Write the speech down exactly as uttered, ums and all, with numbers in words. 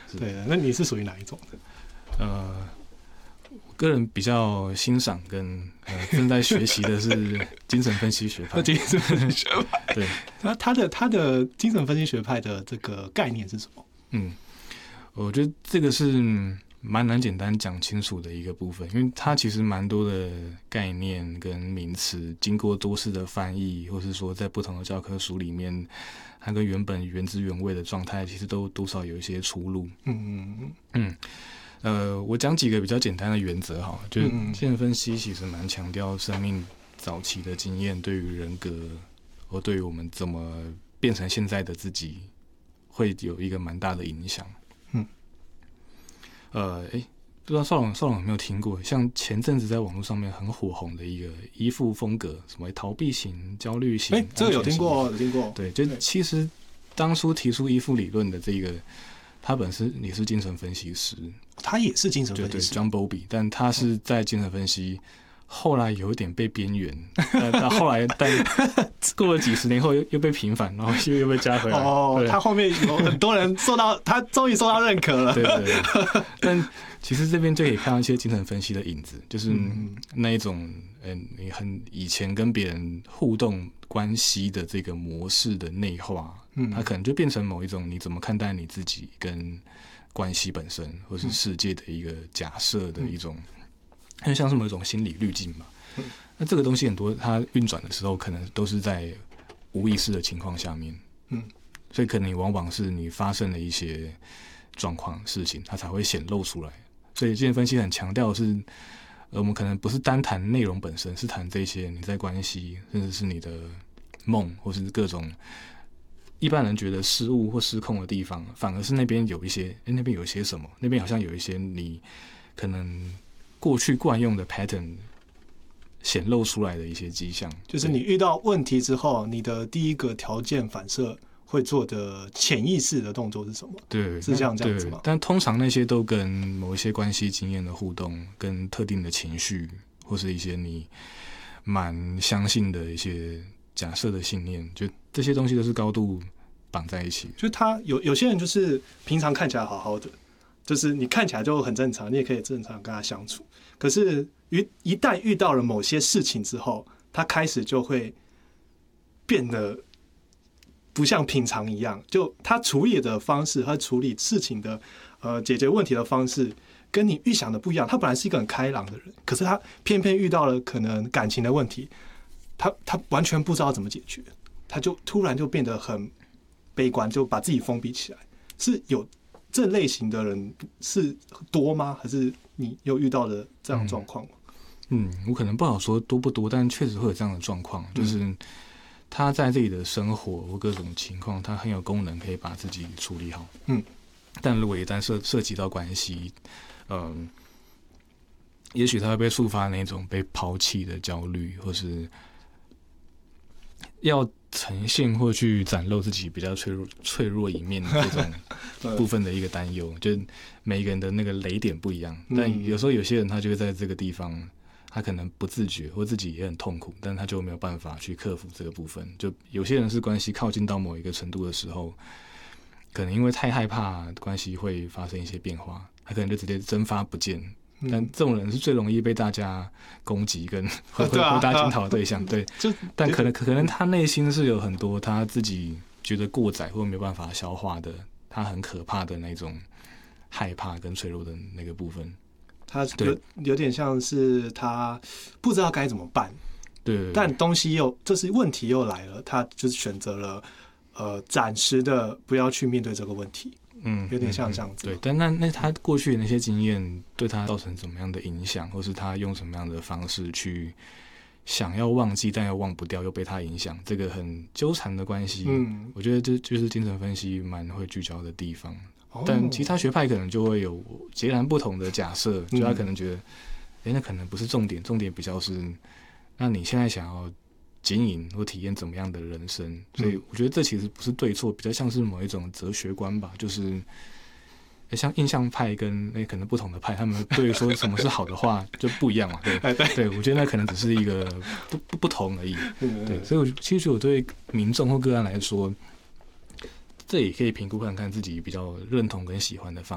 对的，那你是属于哪一种的？ 呃，我个人比较欣赏跟呃正在学习的是精神分析学派。 精神分析学派， 对， 他他的他的精神分析学派的这个概念是什么？ 嗯，我觉得这个是蛮难简单讲清楚的一个部分，因为它其实蛮多的概念跟名词，经过多次的翻译，或是说在不同的教科书里面，它跟原本原汁原味的状态，其实都多少有一些出入。 嗯嗯嗯，呃，我讲几个比较简单的原则哈，就是精神分析其实蛮强调生命早期的经验对于人格，或对于我们怎么变成现在的自己，会有一个蛮大的影响。 嗯， 呃，哎，不知道少龙少龙有没有听过？像前阵子在网络上面很火红的一个依附风格，什么逃避型、焦虑型， 哎、欸，这个有听过，有听过。 对，就其实当初提出依附理论的这个，他本身也是精神分析师， 他也是精神分析师， 对对 ，John Bowlby， 但他是在精神分析。后来有一点被边缘，但后来但过了几十年后又又被平反，然后又又被加回来。 哦，他后面有很多人受到他终于受到认可了。 对对对。但其实这边就可以看到一些精神分析的影子，就是那一种，嗯，你很以前跟别人互动关系的这个模式的内化，嗯，它可能就变成某一种你怎么看待你自己跟关系本身，或是世界的一个假设的一种。很像是某一种心理滤镜嘛，嗯、那这个东西很多，它运转的时候可能都是在无意识的情况下面，嗯，所以可能你往往是你发生了一些状况事情，它才会显露出来。所以精神分析很强调的是，呃，我们可能不是单谈内容本身，是谈这些你在关系，甚至是你的梦，或是各种一般人觉得失误或失控的地方，反而是那边有一些，哎，那边有一些什么，那边好像有一些你可能。过去惯用的 pattern 显露出来的一些迹象， 就是你遇到问题之后，你的第一个条件反射会做的潜意识的动作是什么？ 对， 是像这样子吗？ 但通常那些都跟某一些关系经验的互动，跟特定的情绪，或是一些你蛮相信的一些假设的信念，就这些东西都是高度绑在一起。 就他有有些人就是平常看起来好好的。就是你看起来就很正常，你也可以正常跟他相处。可是，一旦遇到了某些事情之后，他开始就会变得不像平常一样。就他处理的方式，他处理事情的呃解决问题的方式，跟你预想的不一样。他本来是一个很开朗的人，可是他偏偏遇到了可能感情的问题，他他完全不知道怎么解决，他就突然就变得很悲观，就把自己封闭起来。是有。这类型的人是多吗？还是你有遇到的这样的状况吗？ 嗯，我可能不好说多不多，但确实会有这样的状况，就是他在自己的生活或各种情况，他很有功能可以把自己处理好。嗯，但如果一旦涉涉及到关系，嗯，也许他会被触发那种被抛弃的焦虑，或是要呈现或去展露自己比较脆弱脆弱一面的这种部分的一个担忧，就是每一个人的那个雷点不一样，但有时候有些人他就会在这个地方，他可能不自觉或自己也很痛苦，但他就没有办法去克服这个部分。就有些人是关系靠近到某一个程度的时候，可能因为太害怕关系会发生一些变化，他可能就直接蒸发不见。但这种人是最容易被大家攻击跟会会大家检讨的对象，对。但可能可能他内心是有很多他自己觉得过载或没有办法消化的，他很可怕的那种害怕跟脆弱的那个部分。 他有有点像是他不知道该怎么办， 对, 对, 对。 但东西又就是问题又来了，他就是选择了呃暂时的不要去面对这个问题。嗯，有点像这样子。 对，但那那他过去的那些经验对他造成什么样的影响，或是他用什么样的方式去想要忘记但又忘不掉，又被他影响，这个很纠缠的关系。嗯，我觉得这就是精神分析蛮会聚焦的地方。哦、但其他学派可能就会有截然不同的假设，就他可能觉得，哎、嗯，那可能不是重点，重点比较是，那你现在想要经营或体验怎么样的人生，所以我觉得这其实不是对错，比较像是某一种哲学观吧，就是像印象派跟可能不同的派，他们对说什么是好的话就不一样嘛，对对，我觉得那可能只是一个不不不同而已，对，所以我其实我对民众或个案来说，这也可以评估看看自己比较认同跟喜欢的方